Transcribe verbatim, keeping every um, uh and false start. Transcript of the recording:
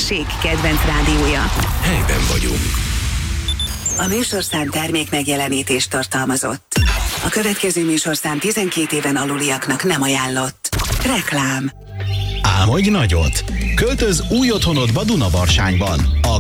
község kedvenc rádiója. Helyben vagyunk. A műsorszám termék megjelenítést tartalmazott. A következő műsorszám tizenkét éven aluliaknak nem ajánlott. Reklám. Álmodj nagyot! Költöz új otthonodba Dunavarsányban. A